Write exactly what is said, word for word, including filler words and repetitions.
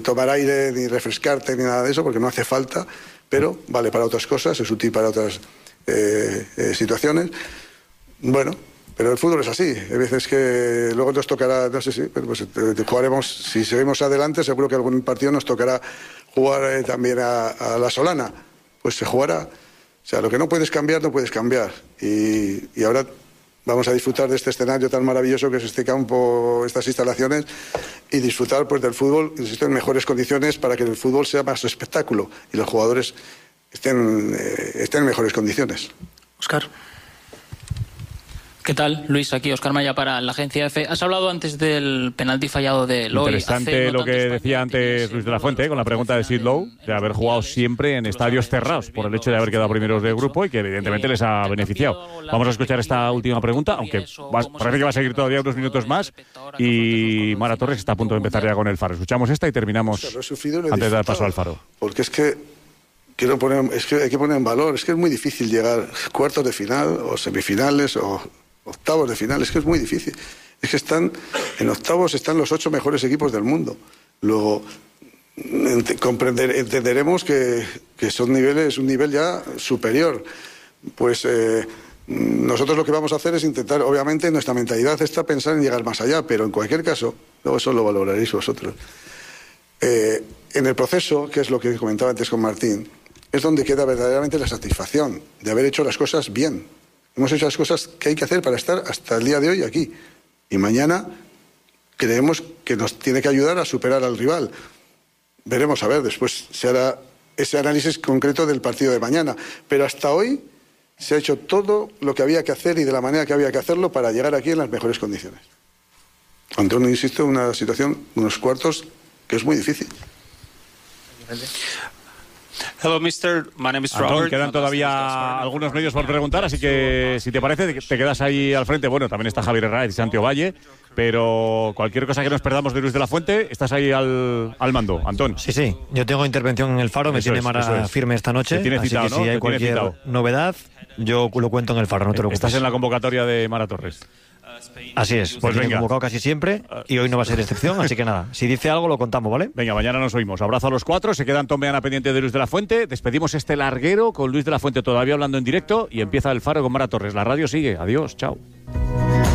tomar aire, ni refrescarte, ni nada de eso, porque no hace falta, pero vale para otras cosas, es útil para otras eh, eh, situaciones. Bueno, pero el fútbol es así. Hay veces que luego nos tocará, no sé si, pero pues jugaremos, si seguimos adelante, seguro que algún partido nos tocará jugar eh, también a, a la Solana. Pues se jugará. O sea, lo que no puedes cambiar, no puedes cambiar. Y, y ahora vamos a disfrutar de este escenario tan maravilloso que es este campo, estas instalaciones, y disfrutar pues del fútbol, insisto, en mejores condiciones para que el fútbol sea más espectáculo y los jugadores estén, eh, estén en mejores condiciones. Óscar. ¿Qué tal, Luis? Aquí Óscar Maya para la agencia F. Has hablado antes del penalti fallado de Loy. Interesante lo que decía antes Luis de la Fuente, ¿eh? Con la pregunta de Sid Lowe, de haber jugado siempre en estadios cerrados por el hecho de haber quedado primeros de grupo y que evidentemente les ha beneficiado. Vamos a escuchar esta última pregunta, aunque va, parece que va a seguir todavía unos minutos más, y Mara Torres está a punto de empezar ya con el Faro. Escuchamos esta y terminamos antes de dar paso al Faro. Porque es que quiero poner, es que hay que poner en valor, es que es muy difícil llegar a cuartos de final o semifinales o octavos de final, es que es muy difícil. Es que están, en octavos están los ocho mejores equipos del mundo. Luego ent comprender, entenderemos que, que son niveles, un nivel ya superior. Pues eh, nosotros lo que vamos a hacer es intentar, obviamente nuestra mentalidad está pensar en llegar más allá, pero en cualquier caso, luego eso lo valoraréis vosotros. Eh, en el proceso, que es lo que comentaba antes con Martín, es donde queda verdaderamente la satisfacción de haber hecho las cosas bien. Hemos hecho las cosas que hay que hacer para estar hasta el día de hoy aquí. Y mañana creemos que nos tiene que ayudar a superar al rival. Veremos, a ver, después se hará ese análisis concreto del partido de mañana. Pero hasta hoy se ha hecho todo lo que había que hacer y de la manera que había que hacerlo para llegar aquí en las mejores condiciones. Ante uno, insisto, una situación, unos cuartos, que es muy difícil. Hello, mister. My name is Antón, Robert. quedan todavía algunos medios por preguntar, así que si te parece, te quedas ahí al frente. Bueno, también está Javier Herrera y Santiago Valle, pero cualquier cosa que nos perdamos de Luis de la Fuente, estás ahí al, al mando, Antón. Sí, sí, yo tengo intervención en el Faro, me Eso tiene es, Mara es. firme esta noche, Te tiene así citado, que si ¿no? hay Te cualquier tiene citado. novedad, yo lo cuento en el Faro, no te preocupes. Estás en la convocatoria de Mara Torres. Así es, pues venga, convocado casi siempre y hoy no va a ser excepción, así que nada, si dice algo lo contamos, ¿vale? Venga, mañana nos oímos. Abrazo a los cuatro, se quedan Tom Meana pendiente de Luis de la Fuente, despedimos este larguero con Luis de la Fuente todavía hablando en directo y empieza el Faro con Mara Torres. La radio sigue, adiós, chao.